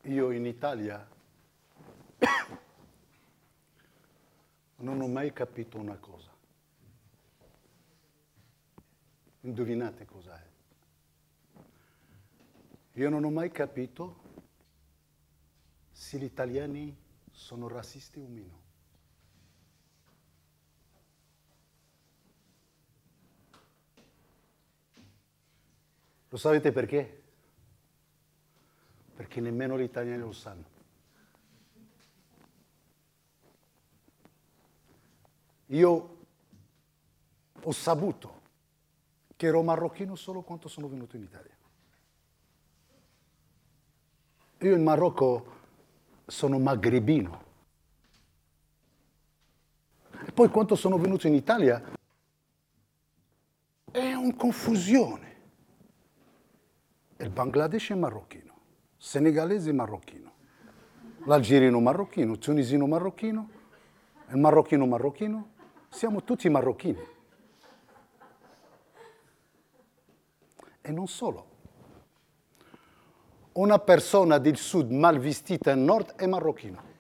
Io in Italia non ho mai capito una cosa. Indovinate cos'è? Io non ho mai capito se gli italiani sono razzisti o meno. Lo sapete perché? Perché nemmeno gli italiani lo sanno. Io ho saputo che ero marocchino solo quando sono venuto in Italia. Io in Marocco sono magrebino. E poi quando sono venuto in Italia è una confusione. Il Bangladesh è marocchino, il senegalese è marocchino, l'algerino marocchino, il tunisino marocchino, il marocchino marocchino, siamo tutti marocchini. E non solo. Una persona del sud mal vestita al nord è marocchino.